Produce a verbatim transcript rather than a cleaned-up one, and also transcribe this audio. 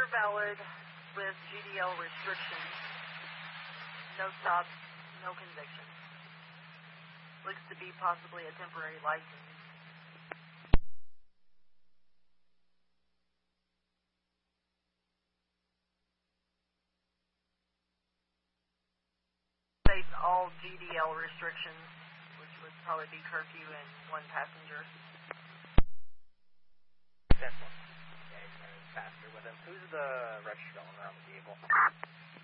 valid with G D L restrictions. No stops, no convictions. Looks to be possibly a temporary license. Face all G D L restrictions, which would probably be curfew and one passenger. That's one. Okay, and passenger with him. Who's the registered owner on the vehicle?